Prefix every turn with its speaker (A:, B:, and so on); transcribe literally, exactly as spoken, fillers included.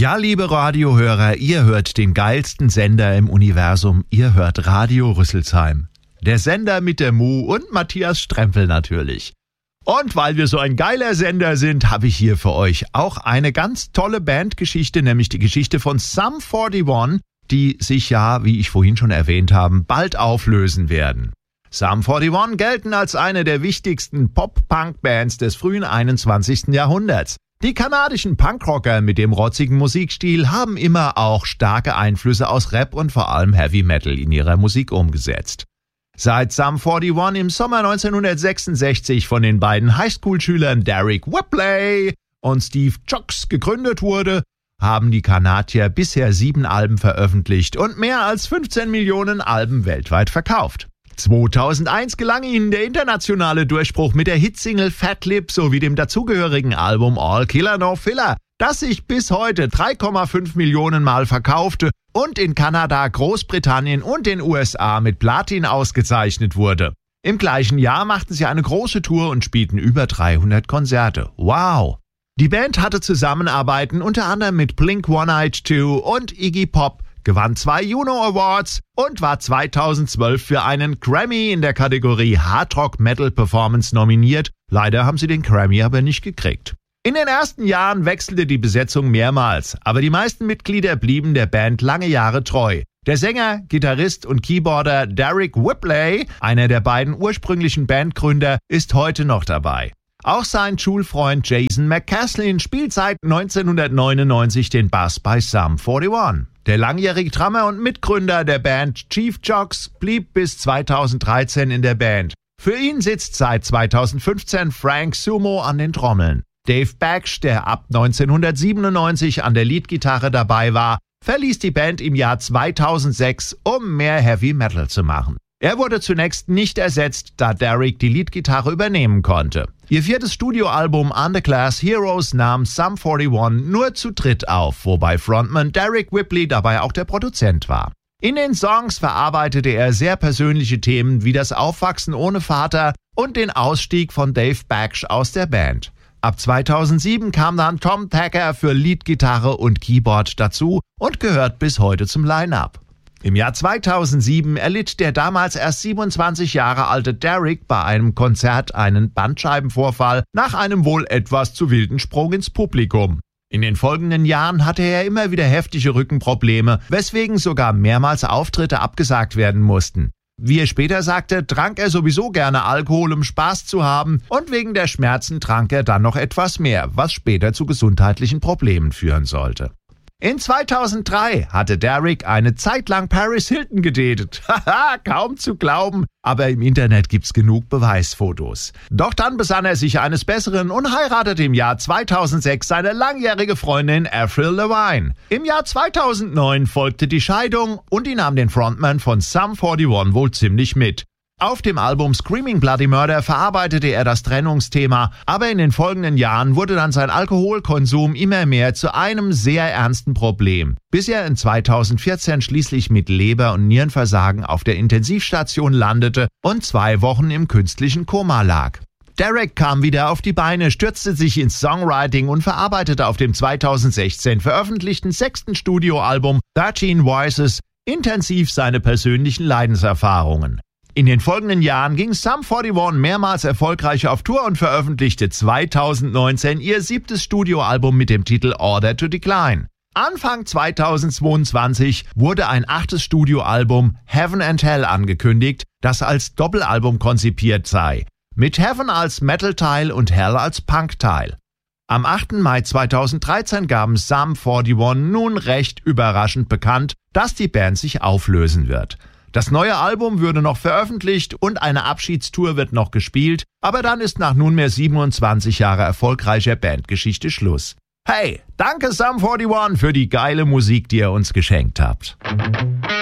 A: Ja, liebe Radiohörer, ihr hört den geilsten Sender im Universum. Ihr hört Radio Rüsselsheim. Der Sender mit der Mu und Matthias Strempel natürlich. Und weil wir so ein geiler Sender sind, habe ich hier für euch auch eine ganz tolle Bandgeschichte, nämlich die Geschichte von Sum forty-one, die sich ja, wie ich vorhin schon erwähnt habe, bald auflösen werden. Sum forty-one gelten als eine der wichtigsten Pop-Punk-Bands des frühen einundzwanzigsten Jahrhunderts. Die kanadischen Punkrocker mit dem rotzigen Musikstil haben immer auch starke Einflüsse aus Rap und vor allem Heavy Metal in ihrer Musik umgesetzt. Seit Sum forty-one im Sommer neunzehnhundertsechsundsechzig von den beiden Highschool-Schülern Derek Whibley und Steve Jocks gegründet wurde, haben die Kanadier bisher sieben Alben veröffentlicht und mehr als fünfzehn Millionen Alben weltweit verkauft. zweitausendeins gelang ihnen der internationale Durchbruch mit der Hitsingle Fat Lip sowie dem dazugehörigen Album All Killer No Filler, das sich bis heute drei Komma fünf Millionen Mal verkaufte und in Kanada, Großbritannien und den U S A mit Platin ausgezeichnet wurde. Im gleichen Jahr machten sie eine große Tour und spielten über dreihundert Konzerte. Wow! Die Band hatte Zusammenarbeiten unter anderem mit Blink one eighty-two und Iggy Pop, gewann zwei Juno Awards und war zweitausendzwölf für einen Grammy in der Kategorie Hard Rock Metal Performance nominiert. Leider haben sie den Grammy aber nicht gekriegt. In den ersten Jahren wechselte die Besetzung mehrmals, aber die meisten Mitglieder blieben der Band lange Jahre treu. Der Sänger, Gitarrist und Keyboarder Derek Whibley, einer der beiden ursprünglichen Bandgründer, ist heute noch dabei. Auch sein Schulfreund Jason McCaslin spielt seit neunzehnhundertneunundneunzig den Bass bei Sum forty-one. Der langjährige Drummer und Mitgründer der Band Chief Jocks blieb bis zweitausenddreizehn in der Band. Für ihn sitzt seit zweitausendfünfzehn Frank Sumo an den Trommeln. Dave Baksh, der ab neunzehnhundertsiebenundneunzig an der Leadgitarre dabei war, verließ die Band im Jahr zweitausendsechs, um mehr Heavy Metal zu machen. Er wurde zunächst nicht ersetzt, da Derek die Leadgitarre übernehmen konnte. Ihr viertes Studioalbum Underclass Heroes nahm Sum forty-one nur zu dritt auf, wobei Frontman Derek Whibley dabei auch der Produzent war. In den Songs verarbeitete er sehr persönliche Themen wie das Aufwachsen ohne Vater und den Ausstieg von Dave Baksh aus der Band. Ab zweitausendsieben kam dann Tom Thacker für Leadgitarre und Keyboard dazu und gehört bis heute zum Line-Up. Im Jahr zweitausendsieben erlitt der damals erst siebenundzwanzig Jahre alte Derek bei einem Konzert einen Bandscheibenvorfall nach einem wohl etwas zu wilden Sprung ins Publikum. In den folgenden Jahren hatte er immer wieder heftige Rückenprobleme, weswegen sogar mehrmals Auftritte abgesagt werden mussten. Wie er später sagte, trank er sowieso gerne Alkohol, um Spaß zu haben, und wegen der Schmerzen trank er dann noch etwas mehr, was später zu gesundheitlichen Problemen führen sollte. In zweitausenddrei hatte Derek eine Zeit lang Paris Hilton gedatet. Haha, kaum zu glauben, aber im Internet gibt's genug Beweisfotos. Doch dann besann er sich eines Besseren und heiratete im Jahr zweitausendsechs seine langjährige Freundin Avril Lavigne. Im Jahr zweitausendneun folgte die Scheidung und die nahm den Frontman von Sum forty-one wohl ziemlich mit. Auf dem Album Screaming Bloody Murder verarbeitete er das Trennungsthema, aber in den folgenden Jahren wurde dann sein Alkoholkonsum immer mehr zu einem sehr ernsten Problem, bis er in zweitausendvierzehn schließlich mit Leber- und Nierenversagen auf der Intensivstation landete und zwei Wochen im künstlichen Koma lag. Derek kam wieder auf die Beine, stürzte sich ins Songwriting und verarbeitete auf dem zweitausendsechzehn veröffentlichten sechsten Studioalbum thirteen Voices intensiv seine persönlichen Leidenserfahrungen. In den folgenden Jahren ging Sum forty-one mehrmals erfolgreich auf Tour und veröffentlichte zweitausendneunzehn ihr siebtes Studioalbum mit dem Titel Order to Decline. Anfang zweitausendzweiundzwanzig wurde ein achtes Studioalbum Heaven and Hell angekündigt, das als Doppelalbum konzipiert sei, mit Heaven als Metal-Teil und Hell als Punk-Teil. Am achten Mai zweitausenddreizehn gaben Sum forty-one nun recht überraschend bekannt, dass die Band sich auflösen wird. Das neue Album würde noch veröffentlicht und eine Abschiedstour wird noch gespielt, aber dann ist nach nunmehr siebenundzwanzig Jahre erfolgreicher Bandgeschichte Schluss. Hey, danke Sum forty-one für die geile Musik, die ihr uns geschenkt habt.